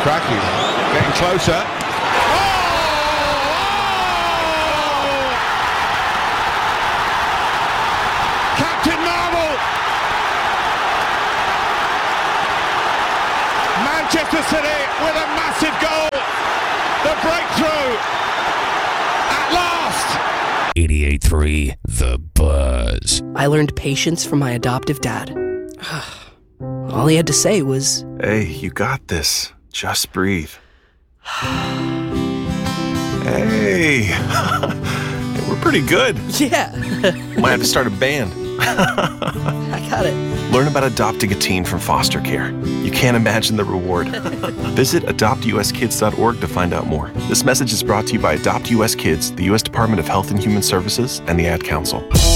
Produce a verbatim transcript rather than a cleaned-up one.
cracking. Getting closer. Oh! Captain Marvel! Manchester City with a massive goal. The breakthrough at last. eighty-eight point three The Buzz. I learned patience from my adoptive dad. All he had to say was, "Hey, you got this. Just breathe." Hey, we're pretty good. yeah, Might have to start a band. I got it. Learn about adopting a teen from foster care. You can't imagine the reward. Visit adopt u s kids dot org to find out more. This message is brought to you by Adopt U S Kids, the U S Department of Health and Human Services, and the Ad Council.